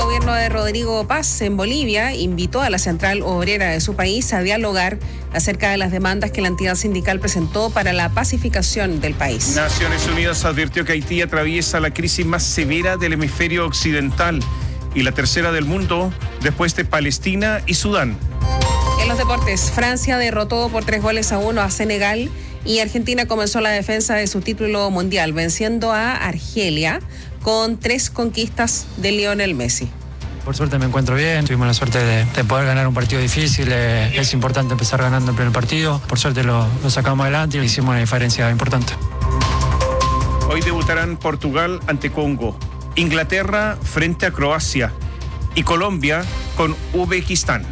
gobierno de Rodrigo Paz en Bolivia invitó a la central obrera de su país a dialogar acerca de las demandas que la entidad sindical presentó para la pacificación del país. Naciones Unidas advirtió que Haití atraviesa la crisis más severa del hemisferio occidental y la tercera del mundo después de Palestina y Sudán. En los deportes, Francia derrotó por 3-1 a Senegal y Argentina comenzó la defensa de su título mundial, venciendo a Argelia con 3 conquistas de Lionel Messi. Por suerte me encuentro bien, tuvimos la suerte de poder ganar un partido difícil, es importante empezar ganando el primer partido, por suerte lo sacamos adelante y hicimos una diferencia importante. Hoy debutarán Portugal ante Congo, Inglaterra frente a Croacia y Colombia con Uzbekistán.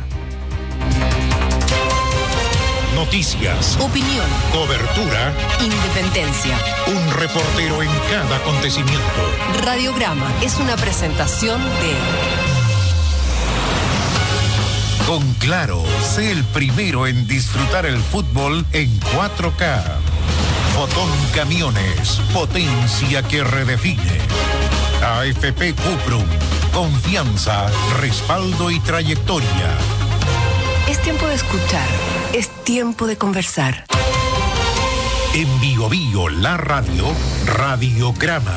Noticias, opinión, cobertura, independencia. Un reportero en cada acontecimiento. Radiograma es una presentación de... Con Claro, sé el primero en disfrutar el fútbol en 4K. Fotón Camiones, potencia que redefine. AFP Cuprum, confianza, respaldo y trayectoria. Es tiempo de escuchar, es tiempo de conversar. En Bio Bio, la radio, Radiograma.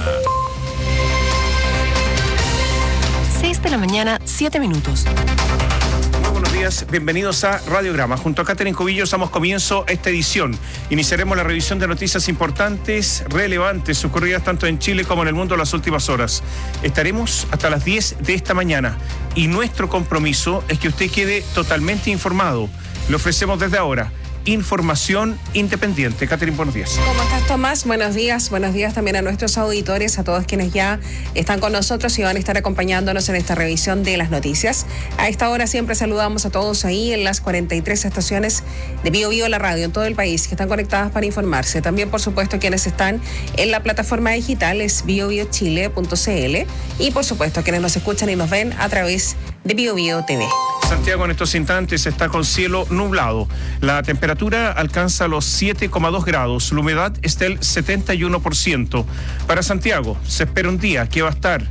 6 de la mañana, 7 minutos. Muy buenos días, bienvenidos a Radiograma. Junto a Catherine Cubillos damos comienzo a esta edición. Iniciaremos la revisión de noticias importantes, relevantes, ocurridas tanto en Chile como en el mundo en las últimas horas. Estaremos hasta las 10 de esta mañana y nuestro compromiso es que usted quede totalmente informado. Le ofrecemos desde ahora información independiente. Catherine, buenos días. ¿Cómo estás, Tomás? Buenos días también a nuestros auditores, a todos quienes ya están con nosotros y van a estar acompañándonos en esta revisión de las noticias. A esta hora siempre saludamos a todos ahí en las 43 estaciones de Bio Bio, la radio en todo el país, que están conectadas para informarse. También, por supuesto, quienes están en la plataforma digital es biobiochile.cl y, por supuesto, quienes nos escuchan y nos ven a través de Bio Bio TV. Santiago en estos instantes está con cielo nublado. La temperatura alcanza los 7,2 grados. La humedad es del 71%. Para Santiago se espera un día que va a estar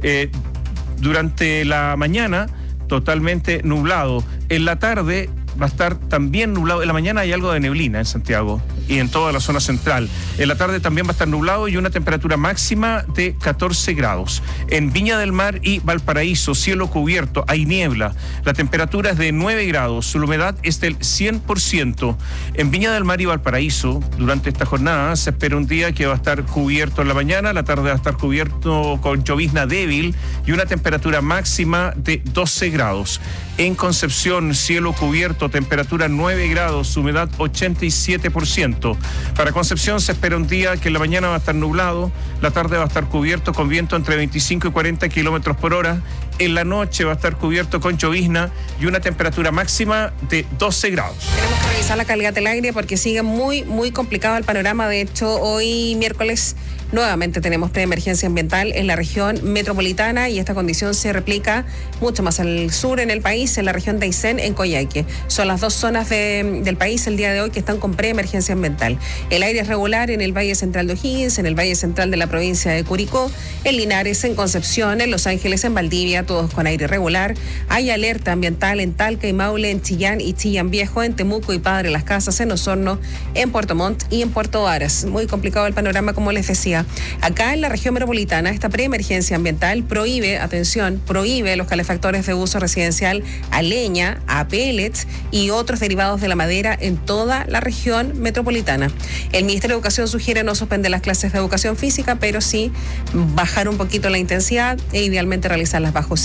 durante la mañana totalmente nublado. En la tarde va a estar también nublado. En la mañana hay algo de neblina en Santiago y en toda la zona central. En la tarde también va a estar nublado y una temperatura máxima de 14 grados. En Viña del Mar y Valparaíso, cielo cubierto, hay niebla. La temperatura es de 9 grados, la humedad es del 100%. En Viña del Mar y Valparaíso, durante esta jornada, se espera un día que va a estar cubierto en la mañana, la tarde va a estar cubierto con llovizna débil y una temperatura máxima de 12 grados. En Concepción, cielo cubierto, temperatura 9 grados, humedad 87%. Para Concepción se espera un día que en la mañana va a estar nublado, la tarde va a estar cubierto con viento entre 25 y 40 kilómetros por hora, en la noche va a estar cubierto con llovizna y una temperatura máxima de 12 grados. Tenemos que revisar la calidad del aire porque sigue muy complicado el panorama. De hecho, hoy miércoles nuevamente tenemos preemergencia ambiental en la región metropolitana y esta condición se replica mucho más al sur en el país, en la región de Aysén, en Coyhaique. Son las dos zonas del país el día de hoy que están con preemergencia ambiental. El aire es regular en el Valle Central de O'Higgins, en el Valle Central de la provincia de Curicó, en Linares, en Concepción, en Los Ángeles, en Valdivia, todos con aire regular. Hay alerta ambiental en Talca y Maule, en Chillán y Chillán Viejo, en Temuco y Padre Las Casas, en Osorno, en Puerto Montt y en Puerto Varas. Muy complicado el panorama, como les decía. Acá en la región metropolitana, esta preemergencia ambiental prohíbe los calefactores de uso residencial a leña, a pellets y otros derivados de la madera en toda la región metropolitana. El Ministerio de Educación sugiere no suspender las clases de educación física, pero sí bajar un poquito la intensidad e idealmente realizarlas bajo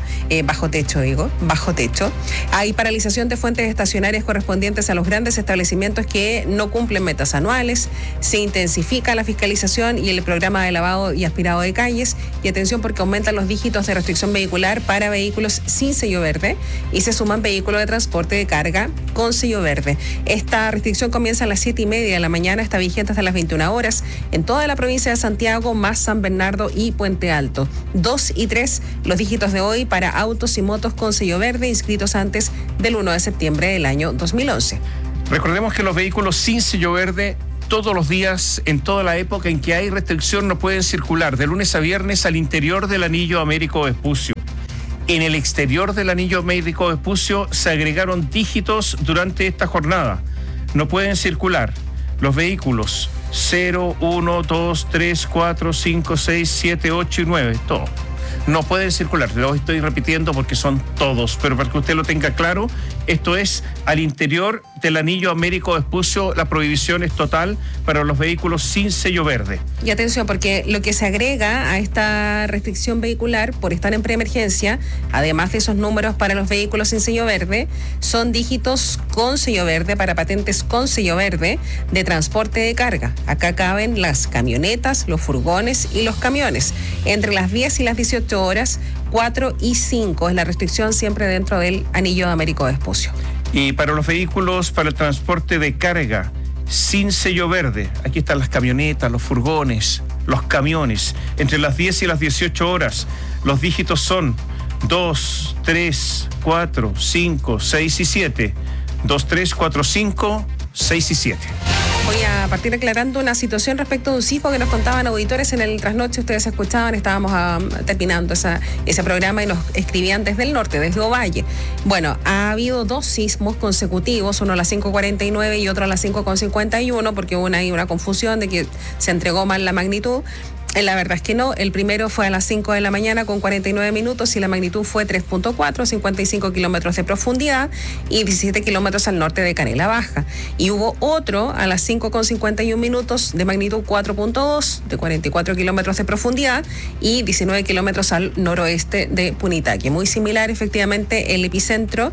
techo. Hay paralización de fuentes estacionarias correspondientes a los grandes establecimientos que no cumplen metas anuales. Se intensifica la fiscalización y el programa de lavado y aspirado de calles. Y atención porque aumentan los dígitos de restricción vehicular para vehículos sin sello verde y se suman vehículos de transporte de carga con sello verde. Esta restricción comienza a las 7:30 de la mañana, está vigente hasta las 21 horas en toda la provincia de Santiago, más San Bernardo y Puente Alto. 2 y 3 los dígitos de hoy para autos y motos con sello verde inscritos antes del 1 de septiembre del año 2011. Recordemos que los vehículos sin sello verde todos los días, en toda la época en que hay restricción, no pueden circular de lunes a viernes al interior del anillo Américo Vespucio. En el exterior del anillo Américo Vespucio se agregaron dígitos durante esta jornada. No pueden circular los vehículos 0, 1, 2, 3, 4, 5, 6, 7, 8 y 9, todo. No pueden circular, lo estoy repitiendo porque son todos, pero para que usted lo tenga claro, esto es al interior del anillo Américo Vespucio, la prohibición es total para los vehículos sin sello verde. Y atención, porque lo que se agrega a esta restricción vehicular por estar en preemergencia, además de esos números para los vehículos sin sello verde, son dígitos con sello verde para patentes con sello verde de transporte de carga. Acá caben las camionetas, los furgones y los camiones. Entre las 10 y las 18 horas, 4 y 5 es la restricción siempre dentro del anillo de Américo Vespucio. Y para los vehículos, para el transporte de carga sin sello verde, aquí están las camionetas, los furgones, los camiones. Entre las 10 y las 18 horas, los dígitos son 2, 3, 4, 5, 6 y 7. 2, 3, 4, 5, 6 y 7. Voy a partir aclarando una situación respecto de un sismo que nos contaban auditores en el trasnoche. Ustedes escuchaban, estábamos terminando ese programa y nos escribían desde el norte, desde Ovalle. Bueno, ha habido 2 sismos consecutivos, uno a las 5:49 y otro a las 5:51, porque hubo ahí una confusión de que se entregó mal la magnitud. La verdad es que no, el primero fue a las 5 de la mañana con 49 minutos y la magnitud fue 3.4, 55 kilómetros de profundidad y 17 kilómetros al norte de Canela Baja. Y hubo otro a las 5:51 minutos de magnitud 4.2, de 44 kilómetros de profundidad y 19 kilómetros al noroeste de Punitaqui. Muy similar efectivamente el epicentro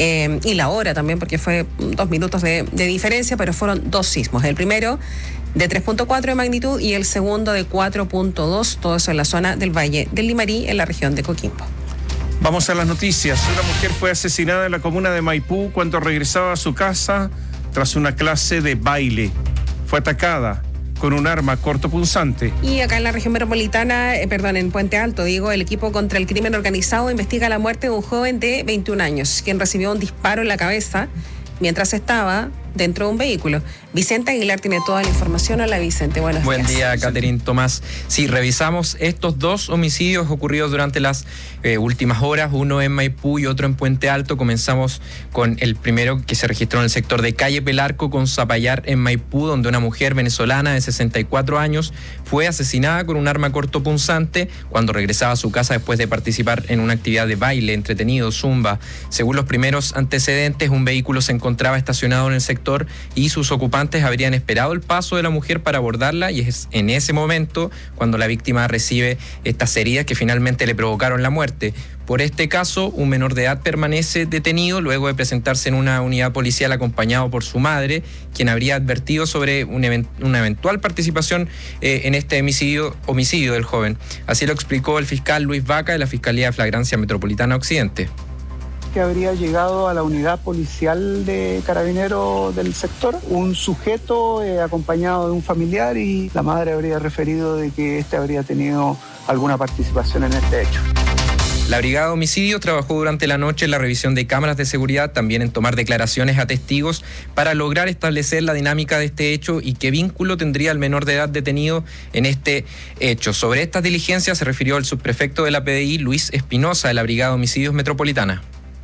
y la hora también, porque fue 2 minutos de diferencia, pero fueron 2 sismos. El primero de 3.4 de magnitud y el segundo de 4.2, todo eso en la zona del Valle del Limarí, en la región de Coquimbo. Vamos a las noticias. Una mujer fue asesinada en la comuna de Maipú cuando regresaba a su casa tras una clase de baile. Fue atacada con un arma cortopunzante. Y acá en la región metropolitana, en Puente Alto, el equipo contra el crimen organizado investiga la muerte de un joven de 21 años, quien recibió un disparo en la cabeza mientras estaba dentro de un vehículo. Vicente Aguilar tiene toda la información. Hola Vicente, buenos días. Buen día, Catherine Tomás. Sí, revisamos estos 2 homicidios ocurridos durante las últimas horas, uno en Maipú y otro en Puente Alto. Comenzamos con el primero que se registró en el sector de Calle Pelarco con Zapallar en Maipú, donde una mujer venezolana de 64 años fue asesinada con un arma cortopunzante cuando regresaba a su casa después de participar en una actividad de baile, entretenido, zumba. Según los primeros antecedentes, un vehículo se encontraba estacionado en el sector y sus ocupantes habrían esperado el paso de la mujer para abordarla y es en ese momento cuando la víctima recibe estas heridas que finalmente le provocaron la muerte. Por este caso, un menor de edad permanece detenido luego de presentarse en una unidad policial acompañado por su madre, quien habría advertido sobre una eventual participación en este homicidio del joven. Así lo explicó el fiscal Luis Vaca de la Fiscalía de Flagrancia Metropolitana Occidente. Que habría llegado a la unidad policial de Carabineros del sector un sujeto acompañado de un familiar y la madre habría referido de que este habría tenido alguna participación en este hecho. La Brigada de Homicidios trabajó durante la noche en la revisión de cámaras de seguridad, también en tomar declaraciones a testigos para lograr establecer la dinámica de este hecho y qué vínculo tendría el menor de edad detenido en este hecho. Sobre estas diligencias se refirió el subprefecto de la PDI, Luis Espinosa, de la Brigada de Homicidios Metropolitana.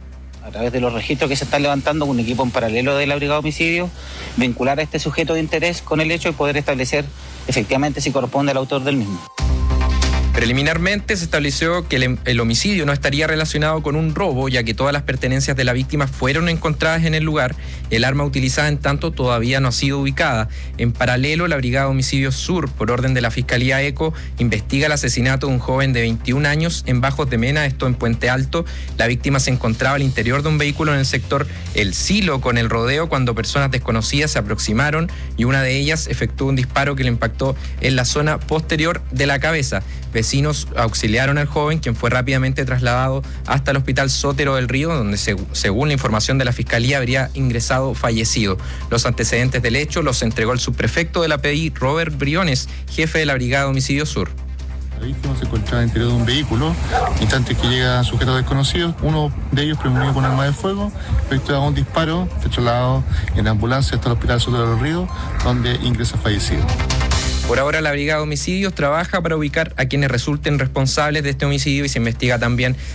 A través de los registros que se están levantando con un equipo en paralelo de la Brigada de Homicidios, vincular a este sujeto de interés con el hecho y poder establecer efectivamente si corresponde al autor del mismo. Preliminarmente se estableció que el homicidio no estaría relacionado con un robo, ya que todas las pertenencias de la víctima fueron encontradas en el lugar. El arma utilizada, en tanto, todavía no ha sido ubicada. En paralelo, la Brigada de Homicidios Sur, por orden de la Fiscalía ECO, investiga el asesinato de un joven de 21 años en Bajos de Mena, esto en Puente Alto. La víctima se encontraba al interior de un vehículo en el sector El Silo con el Rodeo cuando personas desconocidas se aproximaron y una de ellas efectuó un disparo que le impactó en la zona posterior de la cabeza. Vecinos auxiliaron al joven, quien fue rápidamente trasladado hasta el Hospital Sotero del Río, donde según la información de la Fiscalía habría ingresado fallecido. Los antecedentes del hecho los entregó el subprefecto de la PDI, Robert Briones, jefe de la Brigada de Homicidios Sur. La víctima se encontraba al interior de un vehículo, instantes que llega sujetos desconocidos, uno de ellos prevenido con arma de fuego, efectúa un disparo, fue trasladado en ambulancia hasta el Hospital Sotero del Río, donde ingresa fallecido. Por ahora la Brigada de Homicidios trabaja para ubicar a quienes resulten responsables de este homicidio y se investiga también